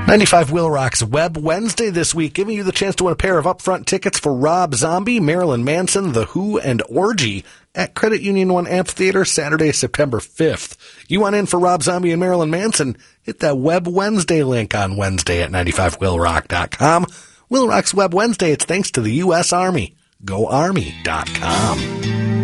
95 Will Rock's Web Wednesday this week, giving you the chance to win a pair of upfront tickets for Rob Zombie, Marilyn Manson, The Who, and Orgy at Credit Union 1 Amphitheater Saturday, September 5th. You want in for Rob Zombie and Marilyn Manson? Hit that Web Wednesday link on Wednesday at 95willrock.com. Will Rock's Web Wednesday, it's thanks to the U.S. Army. GoArmy.com.